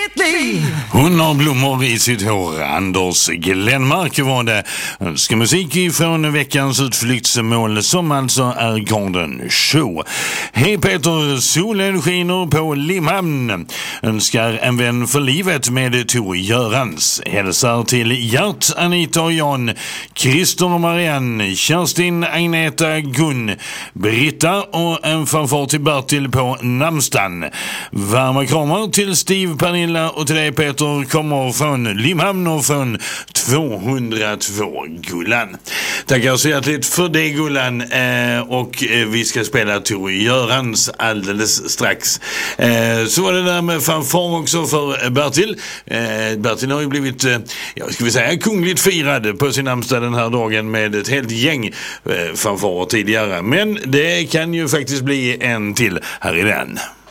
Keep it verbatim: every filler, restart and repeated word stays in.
mitt liv. Hon har blommor i sitt hår. Anders Glenmark var det. Önskar musik från veckans utflyktsmål som alltså är Garden Show. Hej Peter, solen skiner på Limhamn. Önskar en vän för livet med Tor Görans. Hälsar till Gert, Anita och Jan, Christer och Marianne, Kerstin, Agneta, Gun, Britta och en fanfar till Bertil på namnsdagen. Varma kramar till Steve, Pernilla och till dig Peter kommer från Limhamn och från tvåhundratvå Gullan. Tackar så hjärtligt för det Gullan, eh, och eh, vi ska spela Tor Görans alldeles strax. Eh, så var det där med fanfar också för Bertil. Eh, Bertil har ju blivit, eh, ja, ska vi säga, kungligt firad på sin namnsdag den här dagen med ett helt gäng eh, fanfarer tidigare. Men det kan ju faktiskt bli en till här i den.